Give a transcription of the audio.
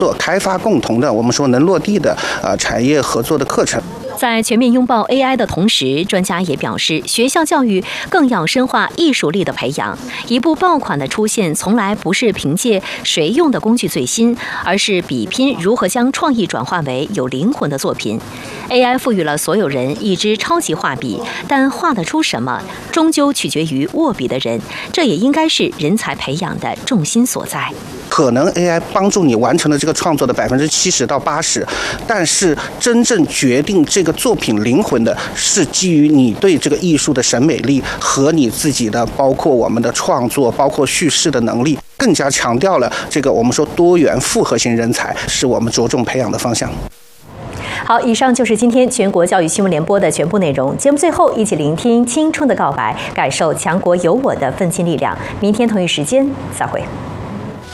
做开发共同的我们说能落地的产业合作的课程。 在全面拥抱 AI 的同时，专家也表示，学校教育更要深化艺术力的培养。一部爆款的出现，从来不是凭借谁用的工具最新，而是比拼如何将创意转化为有灵魂的作品。AI 赋予了所有人一支超级画笔，但画得出什么，终究取决于握笔的人。这也应该是人才培养的重心所在。 可能 AI 帮助你完成了这个创作的70%到80%，但是真正决定这个作品灵魂的是基于你对这个艺术的审美力和你自己的，包括我们的创作，包括叙事的能力，更加强调了这个我们说多元复合型人才是我们着重培养的方向。 好，以上就是今天全国教育新闻联播的全部内容。节目最后，一起聆听青春的告白，感受强国有我的奋进力量。明天同一时间再会。